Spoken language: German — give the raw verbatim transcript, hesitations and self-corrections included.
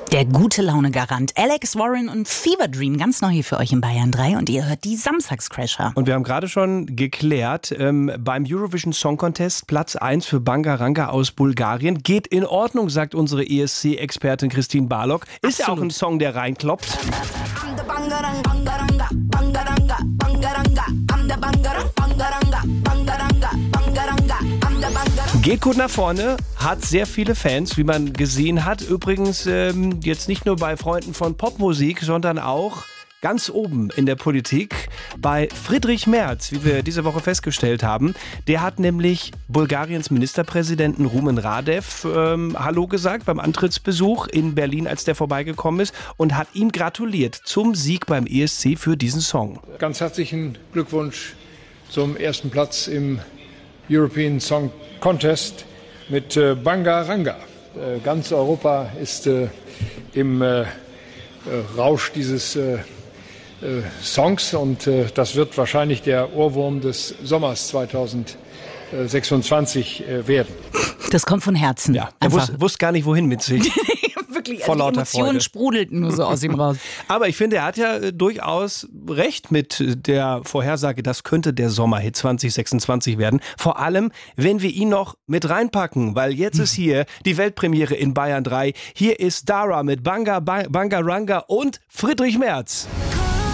Der gute Laune-Garant Alex Warren und Fever Dream, ganz neu hier für euch in Bayern drei und ihr hört die Samstagscrasher. Und wir haben gerade schon geklärt, ähm, beim Eurovision Song Contest Platz eins für Bangaranga aus Bulgarien. Geht in Ordnung, sagt unsere E S C-Expertin Christine Barlock. Ist ja auch ein Song, der reinkloppt. Geht gut nach vorne, hat sehr viele Fans, wie man gesehen hat. Übrigens ähm, jetzt nicht nur bei Freunden von Popmusik, sondern auch ganz oben in der Politik bei Friedrich Merz, wie wir diese Woche festgestellt haben. Der hat nämlich Bulgariens Ministerpräsidenten Rumen Radev ähm, Hallo gesagt beim Antrittsbesuch in Berlin, als der vorbeigekommen ist, und hat ihm gratuliert zum Sieg beim E S C für diesen Song. Ganz herzlichen Glückwunsch zum ersten Platz im European Song Contest mit äh, Bangaranga. Äh, ganz Europa ist äh, im äh, äh, Rausch dieses äh, äh, Songs und äh, das wird wahrscheinlich der Ohrwurm des Sommers zweitausendsechsundzwanzig äh, werden. Das kommt von Herzen. Ja, er wusste wusst gar nicht, wohin mit sich. Wirklich, Vor also die lauter Emotionen Freude. sprudelten nur so aus ihm raus. Aber ich finde, er hat ja äh, durchaus recht mit der Vorhersage, das könnte der Sommerhit zwanzig sechsundzwanzig werden. Vor allem, wenn wir ihn noch mit reinpacken, weil jetzt ist hier die Weltpremiere in Bayern drei. Hier ist Dara mit Banga, ba- Bangaranga und Friedrich Merz.